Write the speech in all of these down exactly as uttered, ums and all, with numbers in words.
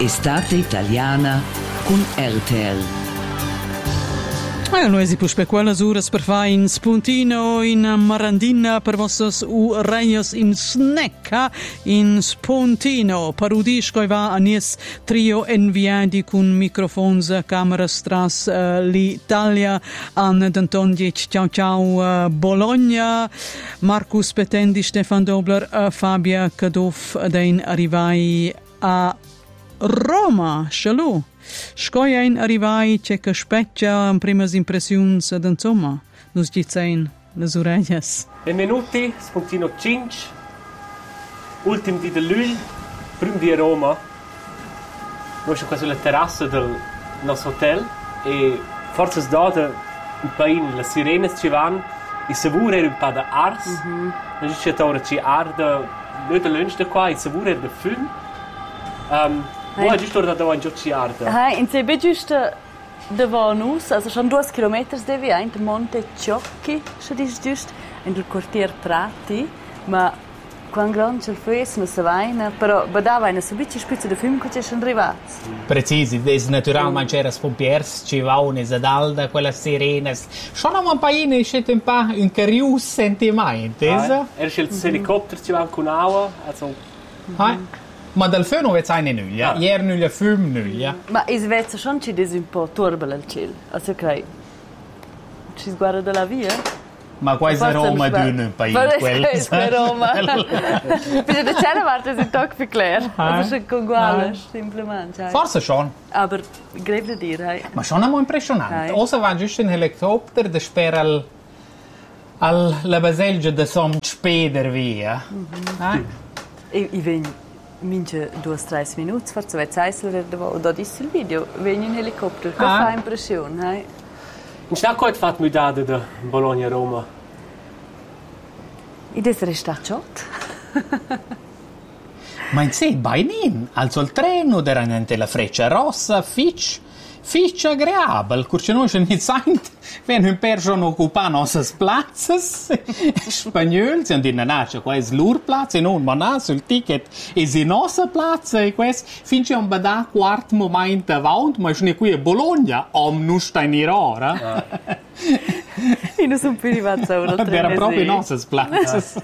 Estate italiana con R T L. E noi si può per quelle ore per fare in spuntino, in marandina per vostros u reios in snecca in spuntino. Parudisco e va a nies trio inviati con microfons, cameras tras uh, l'Italia an Danton diec ciao ciao uh, Bologna, Marcus Petendi, Stefan Dobler, uh, Fabia Kadov dein arrivai a Roma. Shalom. Scoien arrivai c'è che specchia in primas impressions ad insomma nos dicein le orellas. Benvenuti, spuntino cinque, ultim di de luglio, prim di Roma. Noi siamo qua sulla terrazza del nostro hotel e forse sdata un paio le sirene ci vanno e savore un po' da ars. Mm-hmm. Noi ci ora ci arda noi de lunch da qua e savore de film. Um, Wo hast du da in Giocciarda? Hai, in Sebe giusto davon us, also schon due chilometri devi in Monte Ciocchi, se dici giusto, in il quartier Prati, ma quando grande il fes non si vaina, però badava una subici spizzo di film che ci sono arrivati. Precisi, des naturalmente c'era spompiers, ci va una zadalda, quella sirenes. Schon am un paine scete un pa un carius sentimento, intesa? Er c'è il helicopter ci va con acqua, also. Hai. Ma dal film non c'è nulla, ah. Ieri nulla, film nulla. Ma in Svezia schon ci des un po' turbel il cielo, also ok. Ci sguarda dalla via? Ma qua è Roma di un paese. Ma è Roma. Perché da c'era parte è un tocco più chiaro. Also schon con guales, semplicemente. Forse schon. Aber, grev da dire, hai. Ma schon un impressionante. Osa va giusto in helicopter, da spera al... al la baselgia da som speder via. Mm-hmm. E i vegni. Mince due tre minuti, forse vai a essere da disse il video, vieni in elicottero, che ah. fa impressione, eh? In sta cosa fatto mudare da Bologna a Roma? Ed essere stato Ma in sé, beinin, also il treno, era niente la freccia rossa, fitch, fitch agreabel, curce noi ce ne saint, wenn un person occupa nossas plazzas, spagnoli, siamo di nanaccia, qua è slurplatz, e non, ma na, sul ticket, è si nostra plazza, e questo, finché un badà quart momento avanti, ma ne qui a Bologna, om non sta in irora. E non sono più arrivati a una era proprio i nostre plazzas.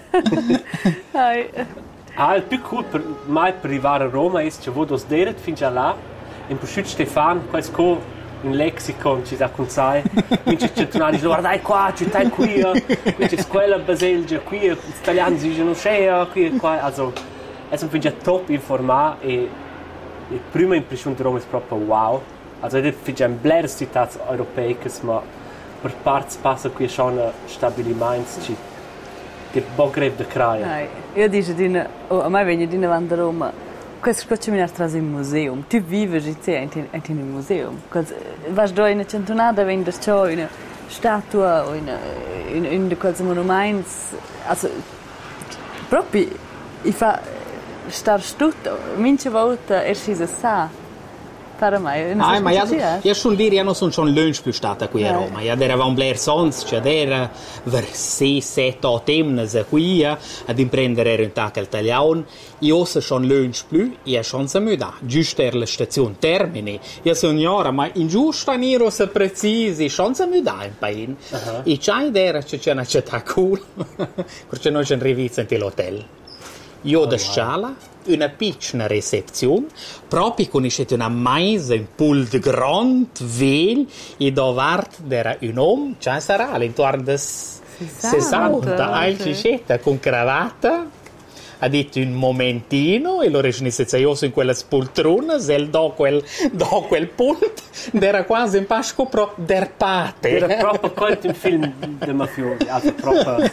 Ah, il più cool per mai per arrivare a Roma è che vado sderet finché là, in Pusciut Stefan, questo in lexicon ci sa consai, quindi c'è tornare dice guardai qua, ci stai qui, qui c'è quella baselgia, qui gli italiani dicono c'è, qui e qua, also è un finché top informato e la prima impressione di Roma è proprio wow, also è finché un blair città europea, ma per parte passa qui schon stabilimenti che boh greve da craia. Io dico di oh, a me viene di davanti a Roma. Questo scoccio mi ha traso in museum. Tu vivi in un museum. Vas da in centonada vender ciò una statua o in in in qualche monumento. Also proprio i fa star stutto. Mince volta er si sa. Per me, ah, ma io, io sul dire io non sono schon lunch più stata qui a Roma. Io era un blair sons, cioè era ver sei sette otto temnes qui ad imprendere un tag al tagliaun. Io so schon lunch più, io schon sa muda. Giusto er la stazione Termini. Io sono ora, ma in giusto nero se precisi, schon sa muda in pain. E c'è idea che c'è una città cool. Perché noi ci arriviamo nell'hotel. Io da scala una piccola recepzione, proprio con una maisa, un pool de grand vel, e dovart era un uomo, cioè sarà all'intorno del sessanta, alcicetta, con cravatta, ha detto un momentino, e loro sono iniziati in quella poltrona, e do quel, do quel punto, era quasi un po' scopro derpate. Era proprio come un film di mafiosi, also proprio...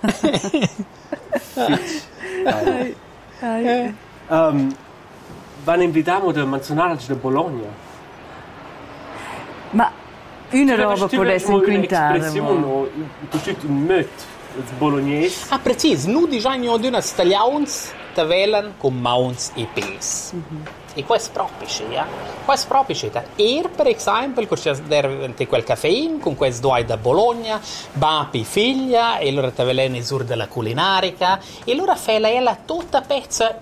Ai, ai. Um, vanno invitiamo da menzionare da Bologna. Ma una roba potesse inquintare. Un'espressione, un mot bolognese. Ah, preciso, noi diciamo di una stagliauns, tavelan con mauns e pes. Mm-hmm. E questo proprio c'è, questo proprio c'è. Er, per esempio, c'è quel caffein con questo due da Bologna, papi figlia, e allora tavelene sur della culinarica, e allora fa la tutta pezza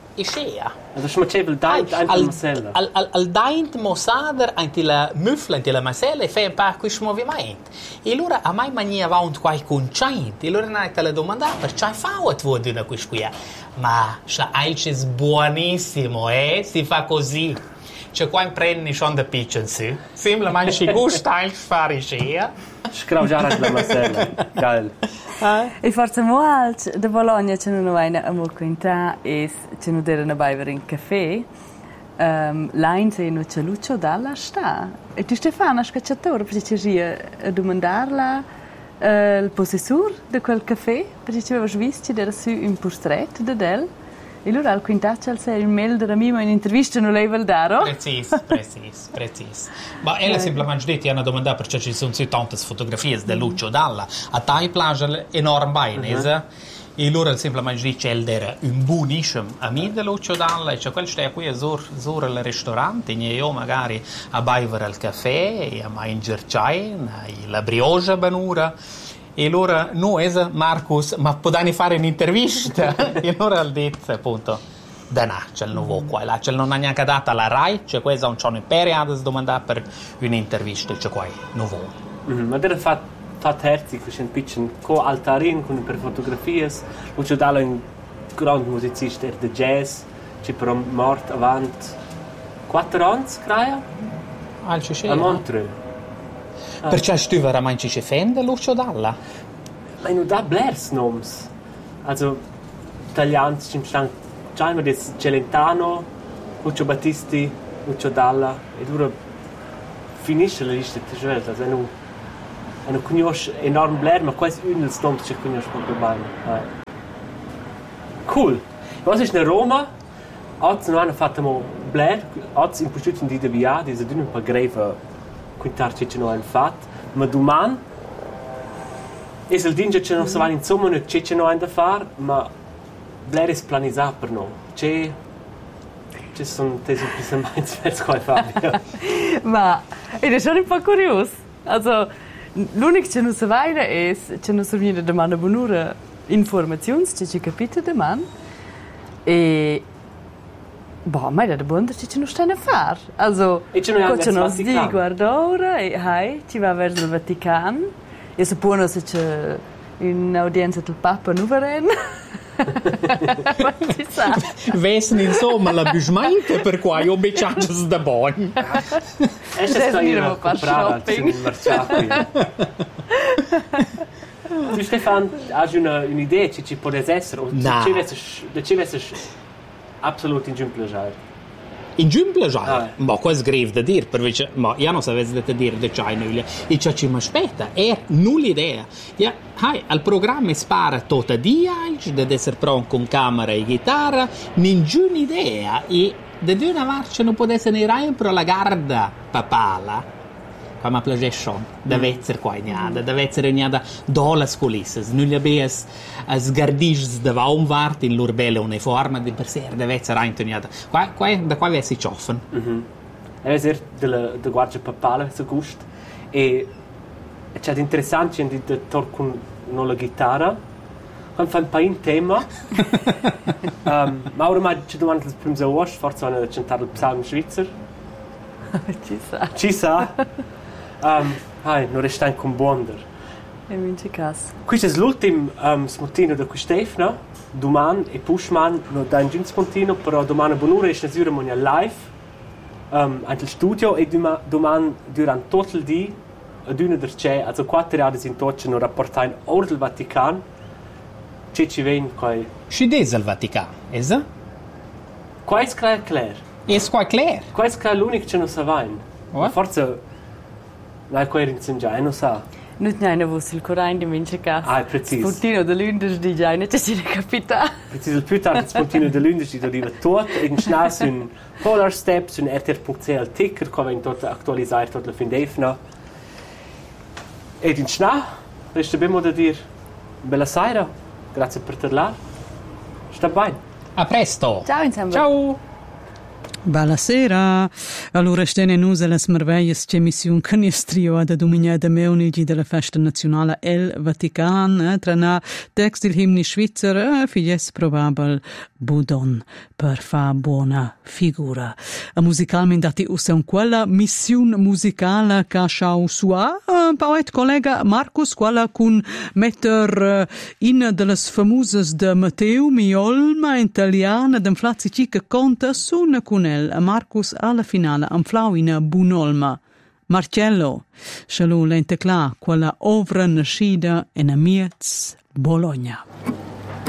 e scea. Also schmaccevel daint anche la masella. Al, al, al daint mossader anche la muffla, anche la masella e fa un po' questo movimento. E allora a mai mania va un quai concint. E allora non te la domanda per c'hai fauat vuoi una questa qui. Ma sta aice è buonissimo, eh? Si fa così. C'è qua in prendi schon da pitchen su. Sembra man ci gusta anche fare scea. Scraugiare la masella. Geil. E forse mo alt de Bologna c'è una vaina a mo quinta e c'è una dera na baiver in caffè. Um, Lain se no c'è Lucio dalla sta. E tu Stefana scacciatore perché ci ria a domandarla uh, il possessore di quel caffè perché ci aveva visto c'era su un portrait de del. E allora al quinta c'è il mail da Mimo in intervista non lei vel daro. Precis, precis, precis. Ma ella semplicemente detto hanno domandato perché ci sono tante fotografie di Lucio Dalla a tai plage enorme bainese. E allora semplicemente dice che era un buonissimo amico di Lucio Dalla e c'è quel stai qui a sur sur al ristorante e io magari a bere il caffè e a mangiare chai, la brioche banura. E allora noi, Marcus, ma potani fare un'intervista? E allora ha detto appunto, da no, c'è il nuovo qua, là, c'è non ha neanche data la Rai, c'è questa un c'è periode di domandare per un'intervista, c'è qua nuovo. Mm-hmm. Ma era fatto fatto herzig, c'è un piccolo co altarin con per fotografie, Lucio Dalla un grande musicista di jazz, c'è però morto avanti quattro anni, credo? Al c'è a Montreux. Ah. Perché tu veramente ci fende Lucio Dalla? Ma non da Blairs noms. Also, italiani ci stanno già ma des Celentano, Lucio Battisti, Lucio Dalla e dura finisce la lista di Joel, also non non conosce enorm Blair, ma quasi un dels noms che conosce proprio bene. Ah. Cool. Was ist in Roma? Oggi non hanno fatto Blair, oggi in postura di via, di un po' greve quintar che non hanno fatto, ma domani è il dinge che non si va insomma non c'è che non hanno da fare, ma Blair è planizzato per noi. C'è ci sono tesi semplicemente per cosa fare. Ma ed è schon un po' curioso. Also l'unico che non si va è che non si viene da mano bonura informazioni che ci capite da man e boh, ma è da buona che ci non stanno a fare. Also, cosa non si dice, guarda ora, e hai, ci va verso il Vaticano, e suppone se c'è un'audienza del Papa non verrà. Ma ci sa. Vesen insomma la bismante per qua io becciaggio da buon. E se stai a comprare nel mercato. Tu Stefan, hai una un'idea che ci può essere? O ci vesse absolut in giumplegiare. In giumplegiare? Ah. Ma questo è grave da dire, perché ma io non sapevo da dire di ciò nulla. E ciò ci mi aspetta, è nulla idea. Ja, hai, al programma spara tutta dia, deve essere pronto con camera e chitarra, nessuna idea. E da una marcia non può essere né rai per la garda papala. Come a piace schon, deve essere qua ignada, deve essere ignada dolle scolisses, non gli abbias sgardis da vaumvart in lor bella uniforme di per sé, deve essere ignada. Qua, qua, da qua vesi cioffen. Mhm. È vero della de guardia papale, se gust, e c'è interessante di de tor con no la chitarra, quando fa un po' in tema, um, ma ora mai ci domanda il primo zawash, forse vanno a cantare il psalm svizzero. Ci sa. Ci sa. Um, hai, non resta con Bonder. E vince cas. Questo è l'ultimo um, spontino da Stefano. Domani e Pushman non da un spontino, però domani a buon'ora è una ceremonia live um, anche il studio e domani durante tutto il giorno ad una der c'è, also quattro ore in tutto non rapportano ora del Vaticano. C'è ci viene qua. Ci dese il Vaticano, esa? Qua è scritto chiaro. È qua chiaro? Qua è scritto l'unico che non sa va. Forse la coerenza già, non sa. Non c'è una voce il Corain di vince cas. Ah, preciso. Spontino dell'undici di già, non c'è ci capita. Preciso più tardi spontino dell'undici di arriva tutto e in schnaz un Polar Steps un R T R punto C L ticker come in tutto attualizzare tutto la fin d'efna. E in schnaz resta abbiamo da dire bella sera. Grazie per te là. Sta bene. A presto. Ciao insieme. Ciao. Buonasera. Allora stene nus las merveglias che mission canestrio ad dominia de meunigi della festa nazionale El Vatican, eh, trana textil himni svizzer, eh, figlies probabel budon per fa buona figura. A musicalmente dati usan quella mission musicale ca schau sua, eh, poet collega Marcus, quella cun metter eh, in delles famoses de Matteo Miolma italiana d'en flazzi cica conta sun cun Marcus alla finale am Flauina Bunolma. Marcello, shalou lente clar, quella ovra nascida in Amiez, Bologna.